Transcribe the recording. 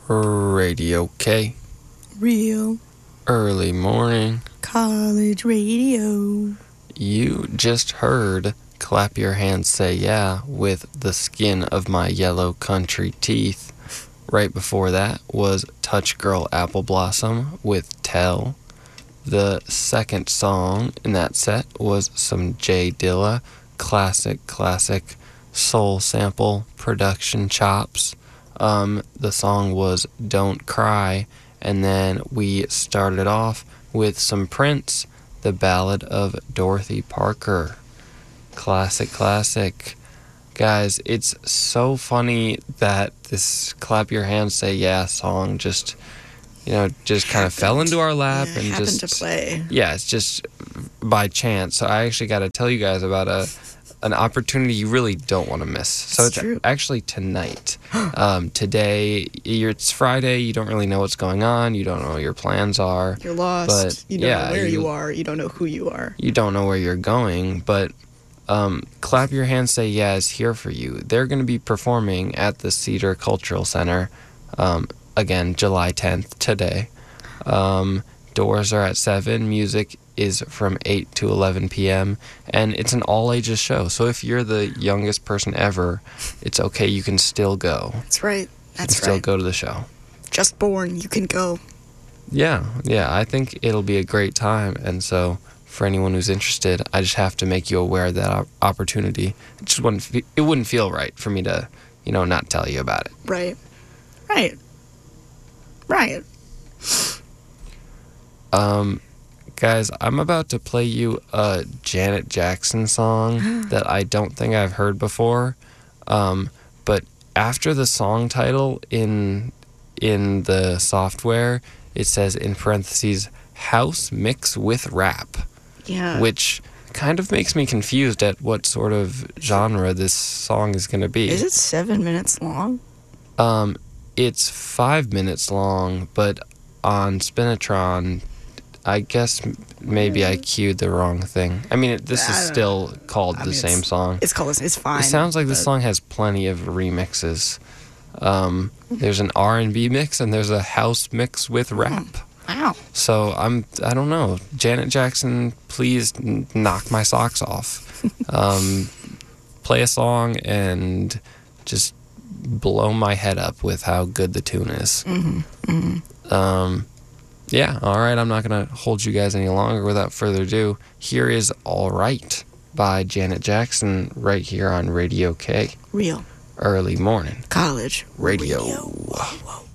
Radio K. Real Early morning. college radio. You just heard Clap Your Hands Say Yeah with The Skin of My Yellow Country Teeth. Right before that was Touch Girl Apple Blossom with Tell. The second song in that set was some Jay Dilla, classic soul sample production chops. The song was Don't Cry, and then we started off with some Prince, the Ballad of Dorothy Parker. Classic. Guys, it's so funny that this Clap Your Hands Say Yeah song just kind of fell into our lap and happened just to play. Yeah, it's just by chance. So I actually got to tell you guys about an opportunity you really don't want to miss. So it's true. actually tonight. Today, it's Friday. You don't really know what's going on. You don't know what your plans are. You're lost. But, you don't yeah, know where you are. You don't know who you are. You don't know where you're going, but Clap Your Hands Say Yeah is here for you. They're going to be performing at the Cedar Cultural Center, again, July 10th, today. Doors are at 7. Music is from 8 to 11 p.m. And it's an all-ages show. So if you're the youngest person ever, it's okay. You can still go. That's right. You can still go to the show. Just born, you can go. Yeah. I think it'll be a great time. And so for anyone who's interested, I just have to make you aware of that opportunity. It wouldn't feel right for me to, not tell you about it. Right. Guys, I'm about to play you a Janet Jackson song that I don't think I've heard before. But after the song title in the software, it says in parentheses, house mix with rap. Yeah. Which kind of makes me confused at what sort of genre this song is going to be. Is it 7 minutes long? It's 5 minutes long, but on Spinatron, I guess maybe I queued the wrong thing. I mean, this is still called the same song. It's fine. It sounds like this song has plenty of remixes. There's an R&B mix and there's a house mix with rap. Wow. So I don't know. Janet Jackson, please knock my socks off. Play a song and just blow my head up with how good the tune is. Yeah, all right, I'm not going to hold you guys any longer. Without further ado, here is All Right by Janet Jackson right here on Radio K. Real Early morning college radio. Whoa.